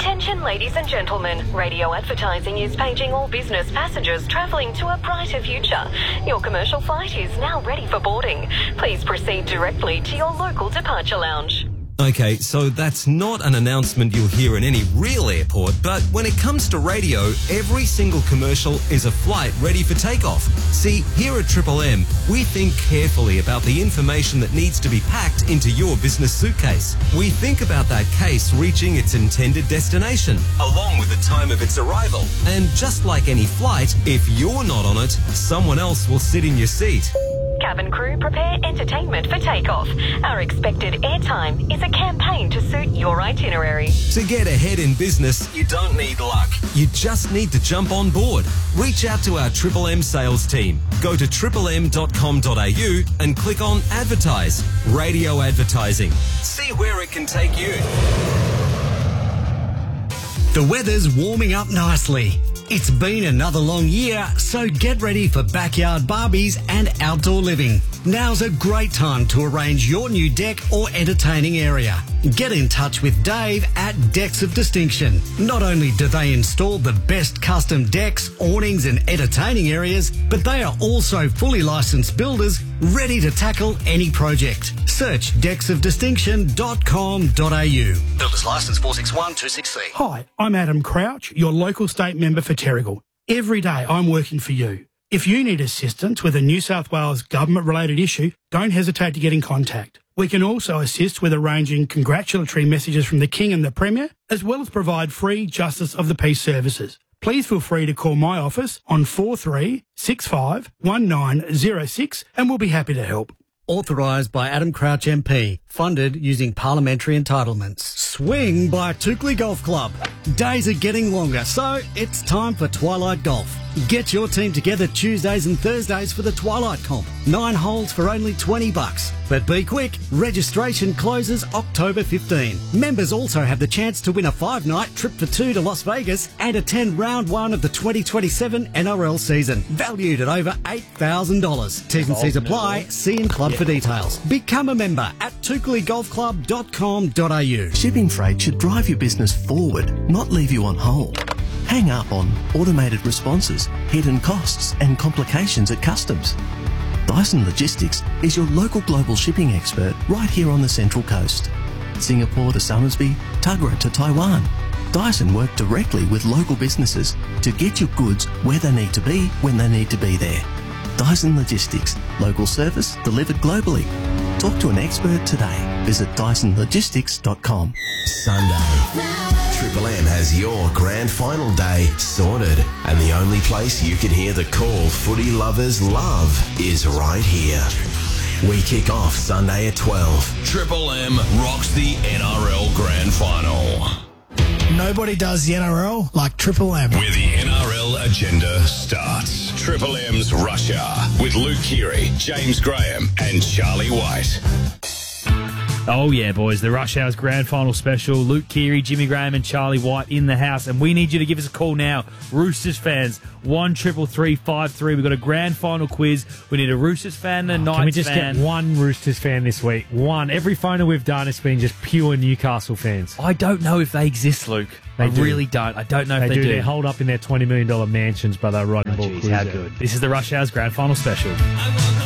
Attention ladies and gentlemen, radio advertising is paging all business passengers travelling to a brighter future. Your commercial flight is now ready for boarding. Please proceed directly to your local departure lounge. Okay, so that's not an announcement you'll hear in any real airport, but when it comes to radio, every single commercial is a flight ready for takeoff. See, here at Triple M, we think carefully about the information that needs to be packed into your business suitcase. We think about that case reaching its intended destination, along with the time of its arrival. And just like any flight, if you're not on it, someone else will sit in your seat. Cabin crew, prepare entertainment for takeoff. Our expected airtime is a campaign to suit your itinerary. To get ahead in business, you don't need luck. You just need to jump on board. Reach out to our Triple M sales team. Go to triplem.com.au and click on Advertise. Radio advertising. See where it can take you. The weather's warming up nicely. It's been another long year, so get ready for backyard barbies and outdoor living. Now's a great time to arrange your new deck or entertaining area. Get in touch with Dave at Decks of Distinction. Not only do they install the best custom decks, awnings and entertaining areas, but they are also fully licensed builders ready to tackle any project. Search decksofdistinction.com.au. Builders Licence 461263. Hi, I'm Adam Crouch, your local state member for Terrigal. Every day I'm working for you. If you need assistance with a New South Wales government-related issue, don't hesitate to get in contact. We can also assist with arranging congratulatory messages from the King and the Premier, as well as provide free Justice of the Peace services. Please feel free to call my office on 4365 1906 and we'll be happy to help. Authorised by Adam Crouch MP. Funded using parliamentary entitlements. Swing by Toukley Golf Club. Days are getting longer, so it's time for Twilight Golf. Get your team together Tuesdays and Thursdays for the Twilight Comp. 9 holes for only $20. But be quick, registration closes October 15. Members also have the chance to win a 5-night trip for 2 to Las Vegas and attend round 1 of the 2027 NRL season, valued at over $8,000. T's and C's apply. See in club for details. Become a member at toukleyGolfClub.com.au. Shipping freight should drive your business forward, not leave you on hold. Hang up on automated responses, hidden costs and complications at customs. Dyson Logistics is your local global shipping expert right here on the Central Coast. Singapore to Somersby, Tuggerah to Taiwan. Dyson work directly with local businesses to get your goods where they need to be when they need to be there. Dyson Logistics, local service delivered globally. Talk to an expert today. Visit DysonLogistics.com. Sunday. Triple M has your grand final day sorted, and the only place you can hear the call footy lovers love is right here. We kick off Sunday at 12. Triple M rocks the NRL Grand Final. Nobody does the NRL like Triple M. Where the NRL agenda starts. Triple M's Rush Hour with Luke Keary, James Graham and Charlie White. Oh, yeah, boys. The Rush Hour's Grand Final special. Luke Keary, Jimmy Graham and Charlie White in the house. And we need you to give us a call now. Roosters fans, 133353. We've got a Grand Final quiz. We need a Roosters fan and a Knights fan. Can we just get one Roosters fan this week? One. Every phoner we've done has been just pure Newcastle fans. I don't know if they exist, Luke. I really don't. I don't know if they do. They're holed up in their $20 million mansions, but they're riding ball cruiser. How good. This is the Rush Hour's Grand Final special.